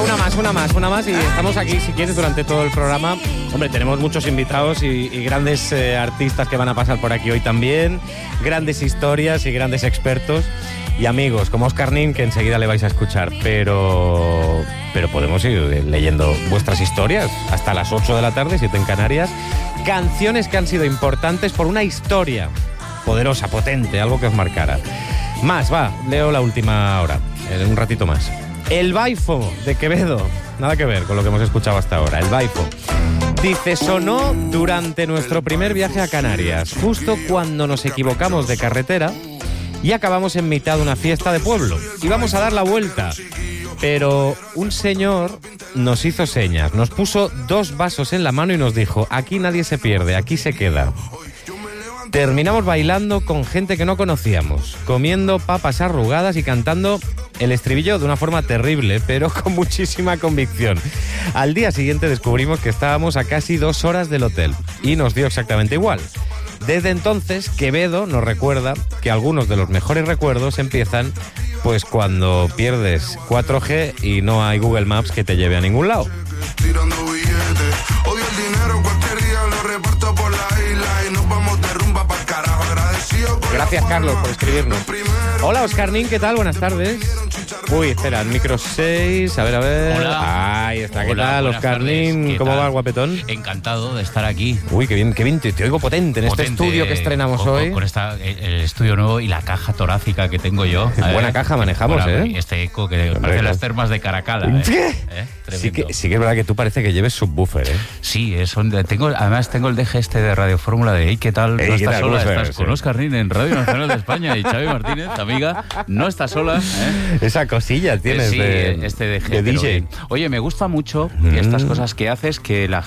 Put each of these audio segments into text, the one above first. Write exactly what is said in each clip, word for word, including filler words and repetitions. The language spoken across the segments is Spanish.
una más, una más, una más y estamos aquí, si quieres, durante todo el programa. Hombre, tenemos muchos invitados y, y grandes eh, artistas que van a pasar por aquí hoy también, grandes historias y grandes expertos y amigos como Óscar Nin, que enseguida le vais a escuchar, pero, pero podemos ir leyendo vuestras historias hasta las ocho de la tarde, siete en Canarias. Canciones que han sido importantes por una historia poderosa, potente, algo que os marcara. Más, va, leo la última hora, en un ratito más. El Baifo de Quevedo, nada que ver con lo que hemos escuchado hasta ahora. El Baifo dice: sonó durante nuestro primer viaje a Canarias, justo cuando nos equivocamos de carretera y acabamos en mitad de una fiesta de pueblo. Íbamos a dar la vuelta, pero un señor nos hizo señas, nos puso dos vasos en la mano y nos dijo: aquí nadie se pierde, aquí se queda. Terminamos bailando con gente que no conocíamos, comiendo papas arrugadas y cantando el estribillo de una forma terrible, pero con muchísima convicción. Al día siguiente descubrimos que estábamos a casi dos horas del hotel y nos dio exactamente igual. Desde entonces, Quevedo nos recuerda que algunos de los mejores recuerdos empiezan pues cuando pierdes cuatro G y no hay Google Maps que te lleve a ningún lado. Tirando billetes, odio el dinero, cualquier día lo reparto por la isla y nos vamos de rumba pa'l carajo, agradecido. Gracias, Carlos, por escribirnos. Hola, Óscar Nin, ¿qué tal? Buenas tardes. Uy, espera, el micro seis, a ver, a ver. Hola. Ahí está, ¿qué Hola, tal, Óscar Nin? ¿Cómo tal? va el guapetón? Encantado de estar aquí. Uy, qué bien, qué bien, te, te oigo potente en Potente, este estudio que estrenamos con, hoy. Con esta, el estudio nuevo y la caja torácica que tengo yo. Buena eh, caja manejamos, buena, ¿eh? Este eco que parece Hombre, las termas de Caracala. ¿eh? ¿Qué? ¿Eh? Sí que, sí que es verdad que tú parece que lleves subwoofer, ¿eh? Sí, es un, tengo, además tengo el deje este de Radio Fórmula de hey, ¿qué tal? Hey, no ¿qué estás tal? sola, ¿Cómo estás ves? con Sí. Óscar Nin en Radio Nacional de España y Xavi Martínez, amiga, no estás sola. ¿eh? Esa cosilla tienes Eh, sí, de, este de, de pero, D J. Oye, me gusta mucho Mm. estas cosas que haces, que la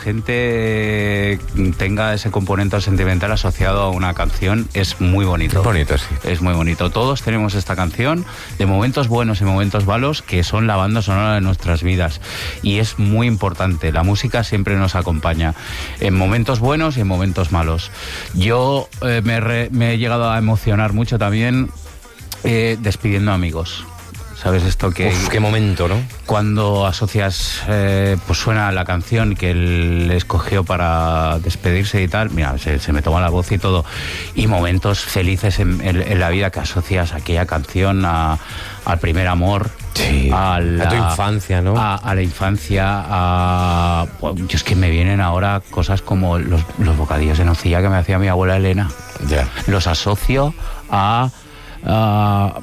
gente tenga ese componente sentimental asociado a una canción, es muy bonito. Es bonito, sí. Es muy bonito. Todos tenemos esta canción de momentos buenos y momentos malos que son la banda sonora de nuestras vidas. Y es muy importante. La música siempre nos acompaña en momentos buenos y en momentos malos. Yo eh, me, re, me he llegado a emocionar mucho también eh, despidiendo amigos. ¿Sabes esto que...? Uf, qué momento, ¿no? Cuando asocias, eh, pues suena la canción que él escogió para despedirse y tal, mira, se, se me toma la voz y todo. Y momentos felices en, en, en la vida que asocias aquella canción a, al primer amor. Sí, a, la, a tu infancia, ¿no? A, a la infancia, a... Pues, yo es que me vienen ahora cosas como los, los bocadillos de nocilla que me hacía mi abuela Elena. Ya. Los asocio a... a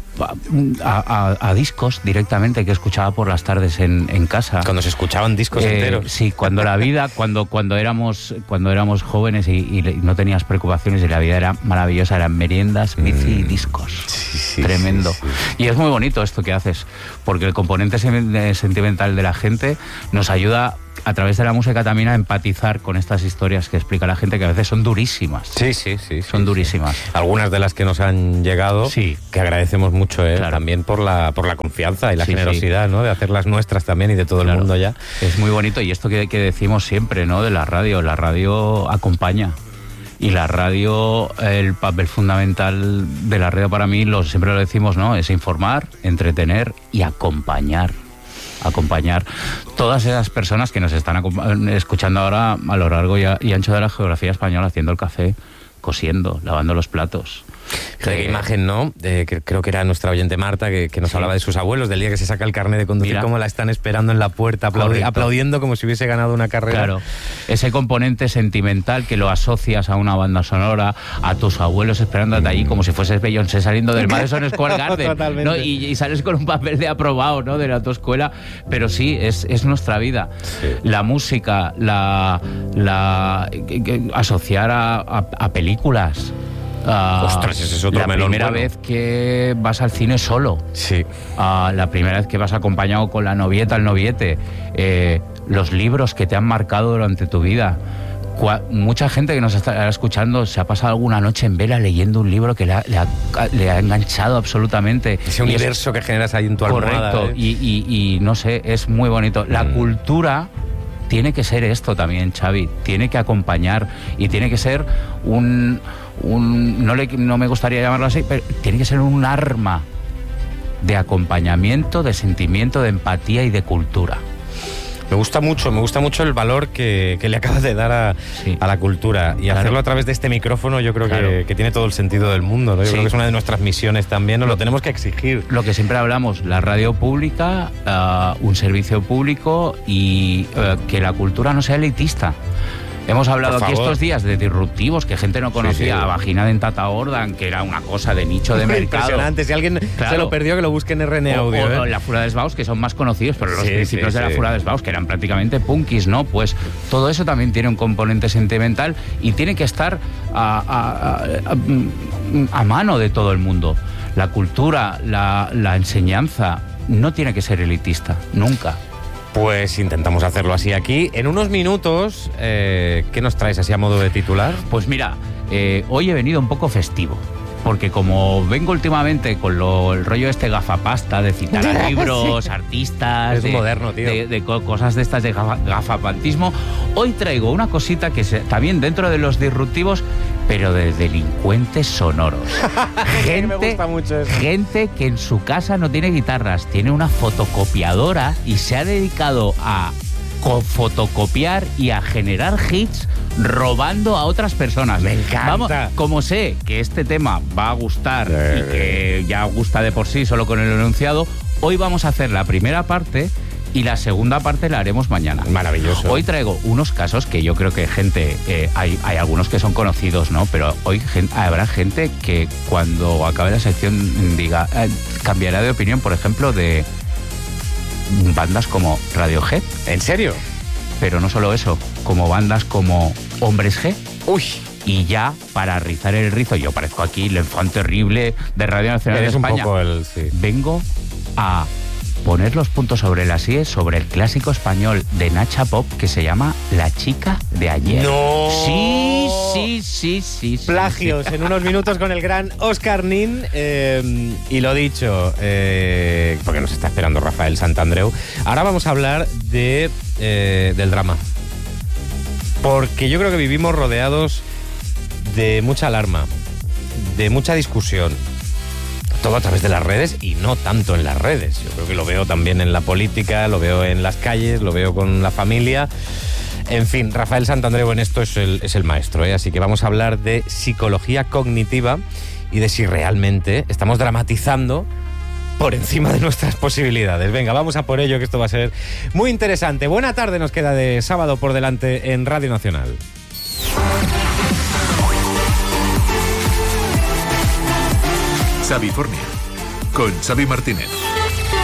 A, a, a discos directamente que escuchaba por las tardes en, en casa. Cuando se escuchaban discos eh, enteros. Sí, cuando la vida, cuando, cuando éramos cuando éramos jóvenes y, y no tenías preocupaciones y la vida era maravillosa, eran meriendas, bici y discos. Sí, sí, Tremendo. sí, sí. Y es muy bonito esto que haces, porque el componente sentimental de la gente nos ayuda a través de la música también a empatizar con estas historias que explica la gente, que a veces son durísimas. Sí, sí, sí. Son sí, durísimas. Sí. Algunas de las que nos han llegado, sí, que agradecemos mucho, ¿eh? Claro. También por la por la confianza y la sí, generosidad, sí. ¿no? De hacerlas nuestras también y de todo claro. el mundo ya. Es muy bonito, y esto que, que decimos siempre, ¿no? De la radio, la radio acompaña. Y la radio, el papel fundamental de la radio para mí, lo, siempre lo decimos, ¿no? Es informar, entretener y acompañar. acompañar todas esas personas que nos están escuchando ahora a lo largo y, a, y ancho de la geografía española, haciendo el café, cosiendo, lavando los platos. Qué imagen, ¿no? Eh, que, creo que era nuestra oyente Marta, que, que nos sí. hablaba de sus abuelos, del día que se saca el carnet de conducir, Mira. Cómo la están esperando en la puerta, aplaudi aplaudiendo como si hubiese ganado una carrera. Claro, ese componente sentimental que lo asocias a una banda sonora, a tus abuelos esperándote allí como si fueses Beyoncé saliendo del Madison Square Garden, ¿no? y, y sales con un papel de aprobado, ¿no? De la autoescuela, pero sí, es, es nuestra vida. Sí. La música, la, la asociar a, a, a películas. Uh, Ostras, ese es otro la melón primera bueno. vez que vas al cine solo, sí. uh, la primera vez que vas acompañado con la novieta, el noviete, eh, los libros que te han marcado durante tu vida. Cua mucha gente que nos está escuchando se ha pasado alguna noche en vela leyendo un libro que le ha, le ha, le ha enganchado absolutamente. Ese universo es, que generas ahí en tu almohada. Correcto, ¿eh? y, y, y no sé, es muy bonito. La mm. cultura tiene que ser esto también, Xavi, tiene que acompañar y tiene que ser un... Un, no, le, no me gustaría llamarlo así, pero tiene que ser un arma de acompañamiento, de sentimiento, de empatía y de cultura. Me gusta mucho, me gusta mucho el valor que, que le acabas de dar a, sí. a la cultura. Y claro. hacerlo a través de este micrófono yo creo claro. que, que tiene todo el sentido del mundo, ¿no? Yo sí. creo que es una de nuestras misiones también, nos lo, lo tenemos que exigir. Lo que siempre hablamos, la radio pública, uh, un servicio público y uh, que la cultura no sea elitista. Hemos hablado aquí estos días de disruptivos, que gente no conocía, sí, sí. a Vagina Dentata Ordan, que era una cosa de nicho de mercado. Impresionante, si alguien claro. se lo perdió, que lo busque en R N Audio. O, o, ¿eh? o la Fura des Baus, que son más conocidos, pero los sí, principios sí, de sí. la Fura des Baus, que eran prácticamente punkis, ¿no? Pues todo eso también tiene un componente sentimental y tiene que estar a, a, a, a mano de todo el mundo. La cultura, la, la enseñanza, no tiene que ser elitista, nunca. Pues intentamos hacerlo así aquí. En unos minutos, eh, ¿qué nos traes así a modo de titular? Pues mira, eh, hoy he venido un poco festivo. Porque como vengo últimamente con lo, el rollo este gafapasta, de citar a libros, sí. artistas... Es de, moderno, tío. De, de cosas de estas de gafa, gafapantismo, hoy traigo una cosita que se, también dentro de los disruptivos, pero de delincuentes sonoros. gente, me gusta mucho eso. gente que en su casa no tiene guitarras, tiene una fotocopiadora y se ha dedicado a fotocopiar y a generar hits robando a otras personas. Me encanta. Vamos, como sé que este tema va a gustar eh, y que ya gusta de por sí solo con el enunciado, hoy vamos a hacer la primera parte y la segunda parte la haremos mañana. Maravilloso. Hoy traigo unos casos que yo creo que gente, eh, hay, hay algunos que son conocidos, ¿no? Pero hoy gente, habrá gente que cuando acabe la sección diga, eh, cambiará de opinión, por ejemplo, de bandas como Radiohead. ¿En serio? Pero no solo eso, como bandas como Hombres G. Uy. Y ya, para rizar el rizo, yo parezco aquí el enfant terrible de Radio Nacional Eres de España. Un poco el, sí. Vengo a poner los puntos sobre las íes sobre el clásico español de Nacha Pop que se llama La chica de ayer. ¡No! Sí, sí, sí, sí. sí Plagios sí. en unos minutos con el gran Óscar Nin. Eh, y lo dicho, eh, porque nos está esperando Rafael Santandreu. Ahora vamos a hablar de, eh, del drama. Porque yo creo que vivimos rodeados de mucha alarma, de mucha discusión. Todo a través de las redes y no tanto en las redes. Yo creo que lo veo también en la política, lo veo en las calles, lo veo con la familia. En fin, Rafael Santandreu en esto es el, es el maestro, ¿eh? Así que vamos a hablar de psicología cognitiva y de si realmente estamos dramatizando por encima de nuestras posibilidades. Venga, vamos a por ello, que esto va a ser muy interesante. Buena tarde nos queda de sábado por delante en Radio Nacional. Xavifornia, con Xavi Martínez.